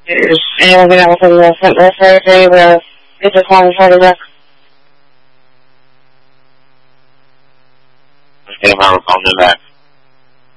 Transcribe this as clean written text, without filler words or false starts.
Is anyone been able to do the front door surgery where it's a common part of that? Okay, I'll call them back.